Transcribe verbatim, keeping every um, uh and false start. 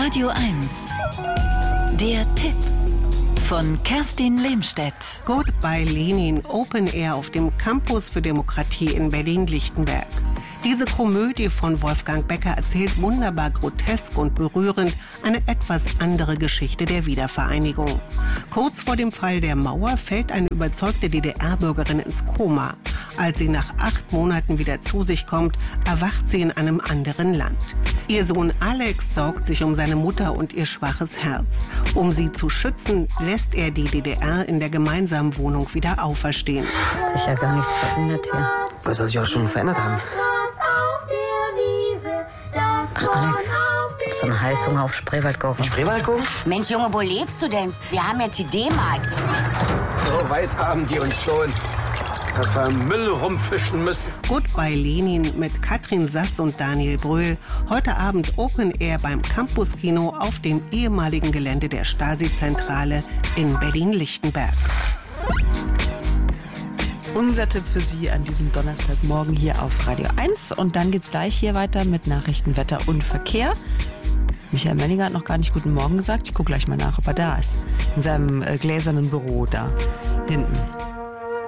Radio eins. Der Tipp von Kerstin Lehmstedt. Goodbye Lenin, Open Air auf dem Campus für Demokratie in Berlin-Lichtenberg. Diese Komödie von Wolfgang Becker erzählt wunderbar grotesk und berührend eine etwas andere Geschichte der Wiedervereinigung. Kurz vor dem Fall der Mauer fällt eine überzeugte D D R-Bürgerin ins Koma. Als sie nach acht Monaten wieder zu sich kommt, erwacht sie in einem anderen Land. Ihr Sohn Alex sorgt sich um seine Mutter und ihr schwaches Herz. Um sie zu schützen, lässt er die D D R in der gemeinsamen Wohnung wieder auferstehen. Hat sich ja gar nichts verändert hier. Was soll sich auch schon verändert haben? Ach, Alex, du hast so einen Heißhunger auf Spreewaldgurken. Spreewaldgurken? Mensch, Junge, wo lebst du denn? Wir haben jetzt die D-Mark. So weit haben die uns schon, dass wir Müll rumfischen müssen. Goodbye Lenin mit Katrin Sass und Daniel Brühl. Heute Abend Open Air beim Campus-Kino auf dem ehemaligen Gelände der Stasi-Zentrale in Berlin-Lichtenberg. Unser Tipp für Sie an diesem Donnerstagmorgen hier auf Radio eins. Und dann geht's gleich hier weiter mit Nachrichten, Wetter und Verkehr. Michael Mellinger hat noch gar nicht guten Morgen gesagt. Ich gucke gleich mal nach, ob er da ist. In seinem äh, gläsernen Büro da hinten.